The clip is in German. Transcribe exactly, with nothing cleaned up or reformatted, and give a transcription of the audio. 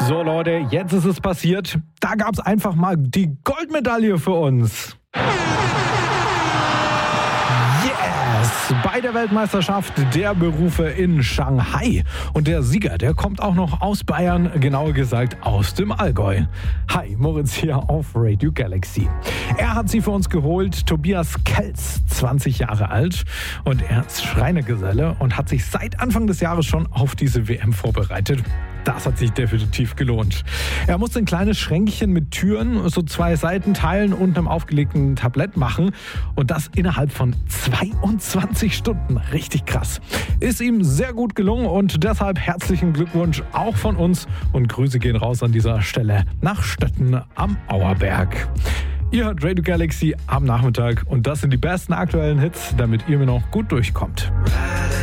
So Leute, jetzt ist es passiert. Da gab es einfach mal die Goldmedaille für uns. Yes! Bei der Weltmeisterschaft der Berufe in Shanghai. Und der Sieger, der kommt auch noch aus Bayern, genauer gesagt aus dem Allgäu. Hi, Moritz hier auf Radio Galaxy. Er hat sie für uns geholt, Tobias Kelz, zwanzig Jahre alt. Und er ist Schreinergeselle und hat sich seit Anfang des Jahres schon auf diese W M vorbereitet. Das hat sich definitiv gelohnt. Er musste ein kleines Schränkchen mit Türen, so zwei Seitenteilen und einem aufgelegten Tablett machen. Und das innerhalb von zweiundzwanzig Stunden. Richtig krass. Ist ihm sehr gut gelungen und deshalb herzlichen Glückwunsch auch von uns. Und Grüße gehen raus an dieser Stelle nach Stötten am Auerberg. Ihr hört Radio Galaxy am Nachmittag und das sind die besten aktuellen Hits, damit ihr mir noch gut durchkommt.